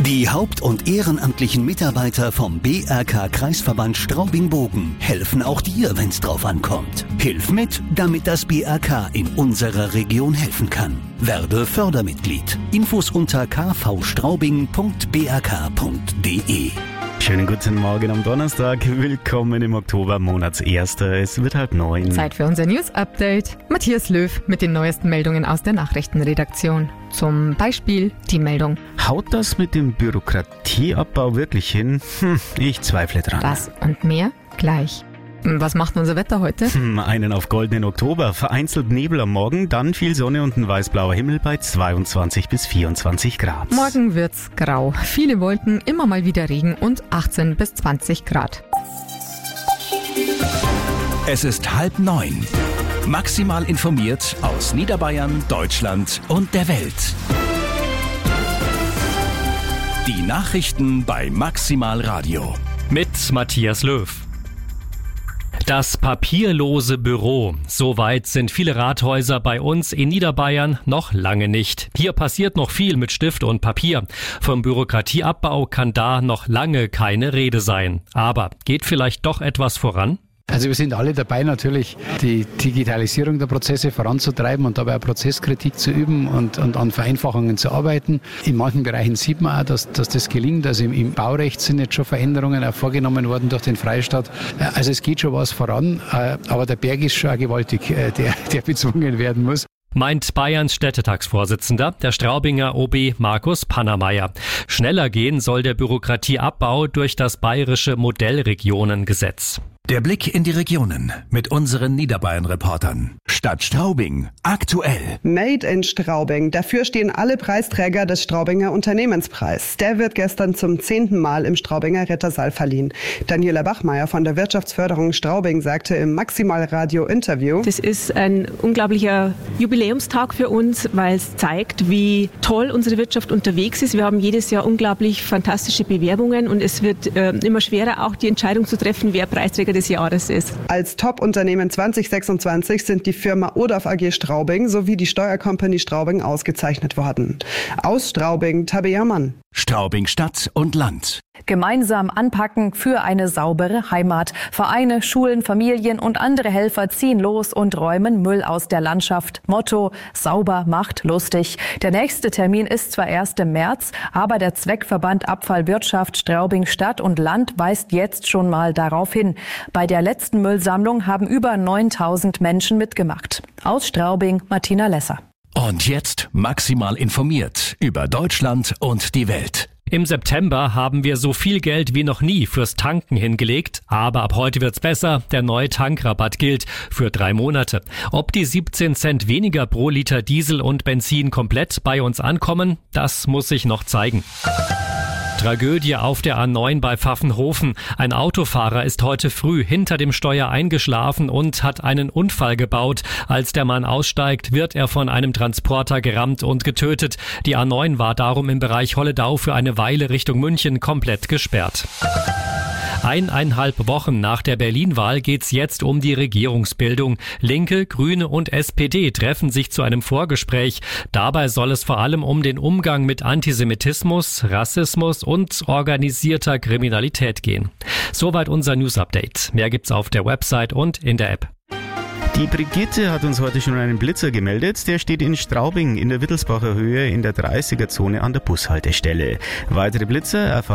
Die haupt- und ehrenamtlichen Mitarbeiter vom BRK Kreisverband Straubing-Bogen helfen auch dir, wenn's drauf ankommt. Hilf mit, damit das BRK in unserer Region helfen kann. Werde Fördermitglied. Infos unter kvstraubing.brk.de. Schönen guten Morgen am Donnerstag. Willkommen im Oktober, Monatserster. Es wird 8:30. Zeit für unser News-Update. Matthias Löw mit den neuesten Meldungen aus der Nachrichtenredaktion. Zum Beispiel die Meldung: Haut das mit dem Bürokratieabbau wirklich hin? Ich zweifle dran. Das und mehr gleich. Was macht unser Wetter heute? Einen auf goldenen Oktober. Vereinzelt Nebel am Morgen, dann viel Sonne und ein weißblauer Himmel bei 22 bis 24 Grad. Morgen wird's grau. Viele Wolken, immer mal wieder Regen und 18 bis 20 Grad. Es ist 8:30. Maximal informiert aus Niederbayern, Deutschland und der Welt. Die Nachrichten bei Maximal Radio. Mit Matthias Löw. Das papierlose Büro. Soweit sind viele Rathäuser bei uns in Niederbayern noch lange nicht. Hier passiert noch viel mit Stift und Papier. Vom Bürokratieabbau kann da noch lange keine Rede sein. Aber geht vielleicht doch etwas voran? Also wir sind alle dabei, natürlich die Digitalisierung der Prozesse voranzutreiben und dabei auch Prozesskritik zu üben und an Vereinfachungen zu arbeiten. In manchen Bereichen sieht man auch, dass das gelingt. Also im Baurecht sind jetzt schon Veränderungen auch vorgenommen worden durch den Freistaat. Also es geht schon was voran, aber der Berg ist schon auch gewaltig, der bezwungen werden muss. Meint Bayerns Städtetagsvorsitzender, der Straubinger OB Markus Pannermeier. Schneller gehen soll der Bürokratieabbau durch das bayerische Modellregionengesetz. Der Blick in die Regionen mit unseren Niederbayern-Reportern. Stadt Straubing, aktuell. Made in Straubing. Dafür stehen alle Preisträger des Straubinger Unternehmenspreis. Der wird gestern zum 10. Mal im Straubinger Rittersaal verliehen. Daniela Bachmeier von der Wirtschaftsförderung Straubing sagte im Maximal-Radio-Interview: Das ist ein unglaublicher Jubiläumstag für uns, weil es zeigt, wie toll unsere Wirtschaft unterwegs ist. Wir haben jedes Jahr unglaublich fantastische Bewerbungen und es wird immer schwerer, auch die Entscheidung zu treffen, wer Preisträger des Jahres ist. Als Top-Unternehmen 2026 sind die Firma ODAF AG Straubing sowie die Steuercompany Straubing ausgezeichnet worden. Aus Straubing, Tabea Mann. Straubing Stadt und Land. Gemeinsam anpacken für eine saubere Heimat. Vereine, Schulen, Familien und andere Helfer ziehen los und räumen Müll aus der Landschaft. Motto: Sauber macht lustig. Der nächste Termin ist zwar erst im März, aber der Zweckverband Abfallwirtschaft Straubing Stadt und Land weist jetzt schon mal darauf hin. Bei der letzten Müllsammlung haben über 9.000 Menschen mitgemacht. Aus Straubing, Martina Lesser. Und jetzt maximal informiert über Deutschland und die Welt. Im September haben wir so viel Geld wie noch nie fürs Tanken hingelegt, aber ab heute wird's besser. Der neue Tankrabatt gilt für 3 Monate. Ob die 17 Cent weniger pro Liter Diesel und Benzin komplett bei uns ankommen, das muss sich noch zeigen. Tragödie auf der A9 bei Pfaffenhofen. Ein Autofahrer ist heute früh hinter dem Steuer eingeschlafen und hat einen Unfall gebaut. Als der Mann aussteigt, wird er von einem Transporter gerammt und getötet. Die A9 war darum im Bereich Holledau für eine Weile Richtung München komplett gesperrt. 1,5 Wochen nach der Berlin-Wahl geht's jetzt um die Regierungsbildung. Linke, Grüne und SPD treffen sich zu einem Vorgespräch. Dabei soll es vor allem um den Umgang mit Antisemitismus, Rassismus und organisierter Kriminalität gehen. Soweit unser News-Update. Mehr gibt's auf der Website und in der App. Die Brigitte hat uns heute schon einen Blitzer gemeldet. Der steht in Straubing in der Wittelsbacher Höhe in der 30er-Zone an der Bushaltestelle. Weitere Blitzer erfahren